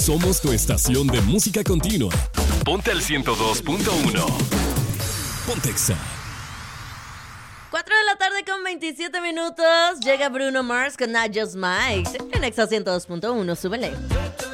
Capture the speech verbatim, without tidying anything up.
Somos tu estación de música continua. Ponte al ciento dos punto uno. Pontexa. cuatro de la tarde con veintisiete minutos. Llega Bruno Mars con Not Just Mike. En Exa ciento dos punto uno, súbele.